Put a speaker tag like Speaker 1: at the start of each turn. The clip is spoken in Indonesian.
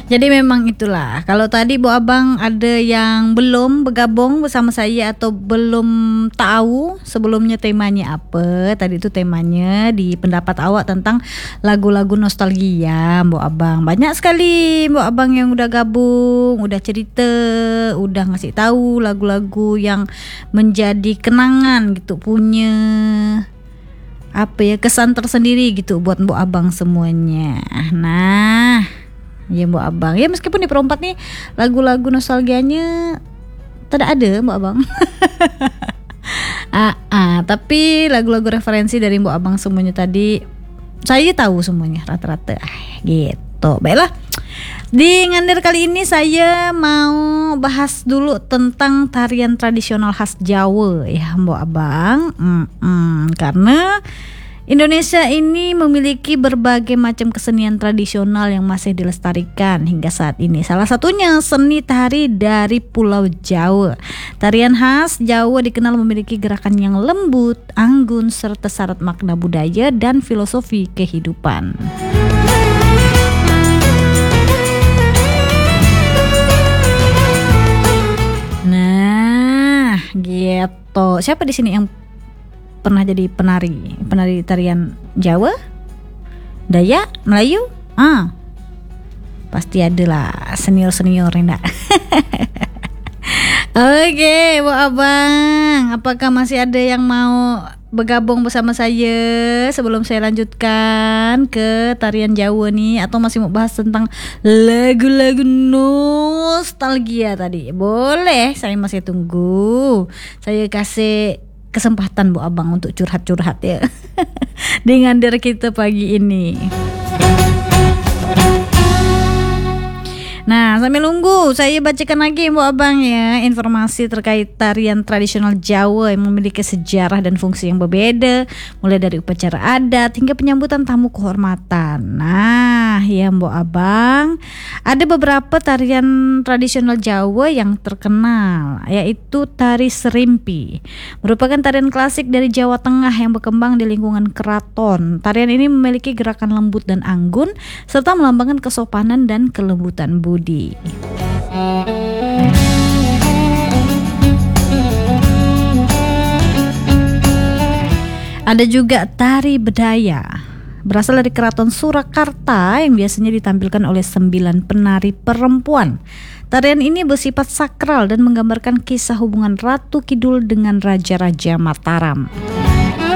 Speaker 1: Jadi memang itulah. Kalau tadi Bu Abang ada yang belum bergabung bersama saya atau belum tahu sebelumnya temanya apa, tadi itu temanya di pendapat awak tentang lagu-lagu nostalgia Bu Abang. Banyak sekali Bu Abang yang udah gabung, udah cerita, udah ngasih tahu lagu-lagu yang menjadi kenangan gitu, punya apa ya, kesan tersendiri gitu buat Bu Abang semuanya. Nah, ya Bu Abang, ya meskipun di perempat nih lagu-lagu nostalgianya tidak ada Bu Abang. Tapi lagu-lagu referensi dari Bu Abang semuanya tadi saya tahu semuanya rata-rata. Gitu. Baiklah. Di Ngander kali ini saya mau bahas dulu tentang tarian tradisional khas Jawa ya Bu Abang. Karena Indonesia ini memiliki berbagai macam kesenian tradisional yang masih dilestarikan hingga saat ini. Salah satunya seni tari dari Pulau Jawa. Tarian khas Jawa dikenal memiliki gerakan yang lembut, anggun, serta syarat makna budaya dan filosofi kehidupan. Nah, gitu. Siapa di sini yang pernah jadi penari tarian Jawa, Dayak, Melayu? Pasti ada lah senior enggak? Oke, Bu Abang, apakah masih ada yang mau bergabung bersama saya sebelum saya lanjutkan ke tarian Jawa nih, atau masih mau bahas tentang lagu-lagu nostalgia tadi? Boleh, saya masih tunggu. Saya kasih kesempatan Bu Abang untuk curhat-curhat ya di Ngander kita pagi ini. Nah, sambil nunggu saya bacakan lagi Bu Abang ya informasi terkait tarian tradisional Jawa yang memiliki sejarah dan fungsi yang berbeda, mulai dari upacara adat hingga penyambutan tamu kehormatan. Nah, ya Bu Abang, ada beberapa tarian tradisional Jawa yang terkenal, yaitu tari serimpi. Merupakan tarian klasik dari Jawa Tengah yang berkembang di lingkungan keraton. Tarian ini memiliki gerakan lembut dan anggun serta melambangkan kesopanan dan kelembutan budi. Ada juga tari bedaya, berasal dari Keraton Surakarta yang biasanya ditampilkan oleh 9 penari perempuan. Tarian ini bersifat sakral dan menggambarkan kisah hubungan Ratu Kidul dengan Raja-Raja Mataram.